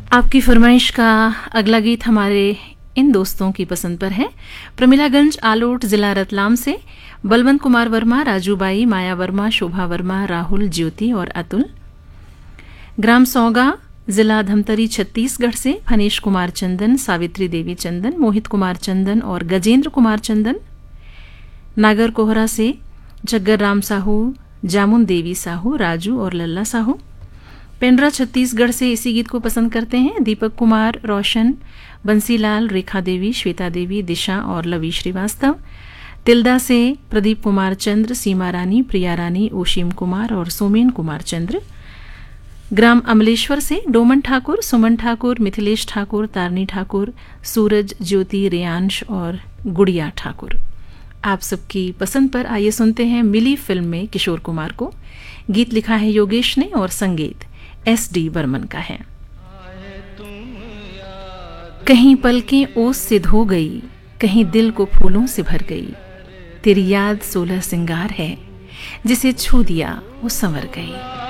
आपकी फरमाइश का अगला गीत हमारे इन दोस्तों की पसंद पर है। प्रमिलागंज आलोट जिला रतलाम से बलवंत कुमार वर्मा, राजूबाई, माया वर्मा, शोभा वर्मा, राहुल, ज्योति और अतुल। ग्राम सौगा जिला धमतरी छत्तीसगढ़ से फनेश कुमार चंदन, सावित्री देवी चंदन, मोहित कुमार चंदन और गजेंद्र कुमार चंदन। नागर कोहरा से जग्गर राम साहू, जामुन देवी साहू, राजू और लल्ला साहू। पेंड्रा छत्तीसगढ़ से इसी गीत को पसंद करते हैं दीपक कुमार, रोशन, बंसीलाल, रेखा देवी, श्वेता देवी, दिशा और लवी श्रीवास्तव। तिल्दा से प्रदीप कुमार चंद्र, सीमा रानी, प्रिया रानी, ओशीम कुमार और सोमेन कुमार चंद्र। ग्राम अमलेश्वर से डोमन ठाकुर, सुमन ठाकुर, मिथिलेश ठाकुर, तारनी ठाकुर, सूरज, ज्योति, रेयांश और गुड़िया ठाकुर। आप सबकी पसंद पर आइए सुनते हैं मिली फिल्म में किशोर कुमार को। गीत लिखा है योगेश ने और संगीत SD बर्मन का है। कहीं पलकें ओस से धो गई, कहीं दिल को फूलों से भर गई। तेरी याद 16 सिंगार है, जिसे छू दिया वो संवर गई।